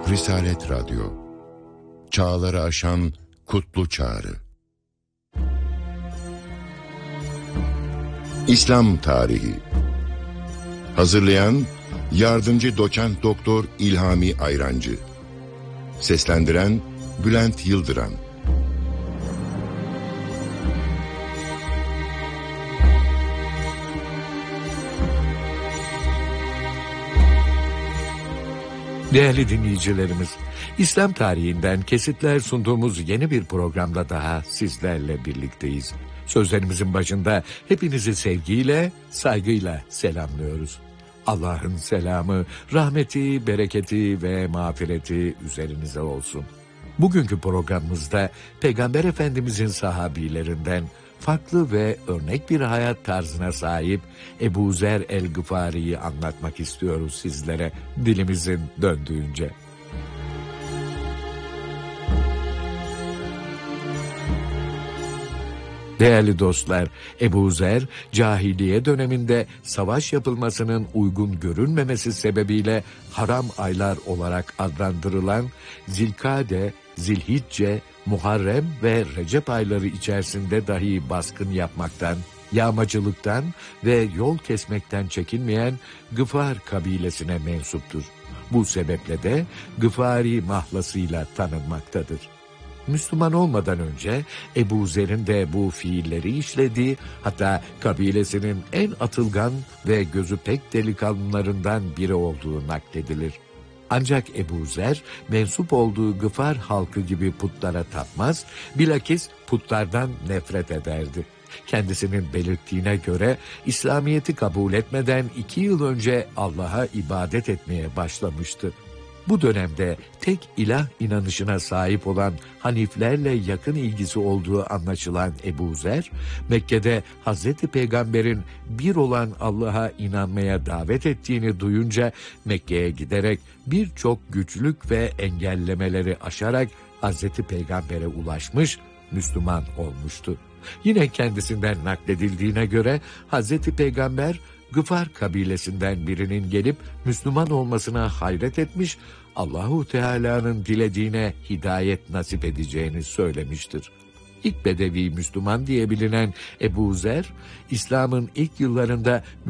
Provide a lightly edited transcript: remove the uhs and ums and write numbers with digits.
Risalet Radyo, çağları aşan kutlu çağrı. İslam Tarihi. Hazırlayan Yardımcı Doçent Doktor İlhami Ayrancı. Seslendiren Bülent Yıldıran. Değerli dinleyicilerimiz, İslam tarihinden kesitler sunduğumuz yeni bir programda daha sizlerle birlikteyiz. Sözlerimizin başında hepinizi sevgiyle, saygıyla selamlıyoruz. Allah'ın selamı, rahmeti, bereketi ve mağfireti üzerinize olsun. Bugünkü programımızda Peygamber Efendimizin sahabilerinden farklı ve örnek bir hayat tarzına sahip Ebu Zer el-Gıfari'yi anlatmak istiyoruz sizlere dilimizin döndüğünce. Değerli dostlar, Ebu Zer, cahiliye döneminde savaş yapılmasının uygun görünmemesi sebebiyle haram aylar olarak adlandırılan Zilkade, Zilhicce, Muharrem ve Recep ayları içerisinde dahi baskın yapmaktan, yağmacılıktan ve yol kesmekten çekinmeyen Gıfar kabilesine mensuptur. Bu sebeple de Gıfari mahlasıyla tanınmaktadır. Müslüman olmadan önce Ebu Zer'in de bu fiilleri işlediği, hatta kabilesinin en atılgan ve gözü pek delikanlılarından biri olduğu nakledilir. Ancak Ebu Zer, mensup olduğu Gıfar halkı gibi putlara tapmaz, bilakis putlardan nefret ederdi. Kendisinin belirttiğine göre İslamiyet'i kabul etmeden 2 yıl önce Allah'a ibadet etmeye başlamıştı. Bu dönemde tek ilah inanışına sahip olan Haniflerle yakın ilgisi olduğu anlaşılan Ebu Zer, Mekke'de Hazreti Peygamber'in bir olan Allah'a inanmaya davet ettiğini duyunca Mekke'ye giderek birçok güçlük ve engellemeleri aşarak Hazreti Peygamber'e ulaşmış, Müslüman olmuştu. Yine kendisinden nakledildiğine göre Hazreti Peygamber, Gıfar kabilesinden birinin gelip Müslüman olmasına hayret etmiş, Allahu Teala'nın dilediğine hidayet nasip edeceğini söylemiştir. İlk Bedevi Müslüman diye bilinen Ebu Zer, İslam'ın ilk yıllarında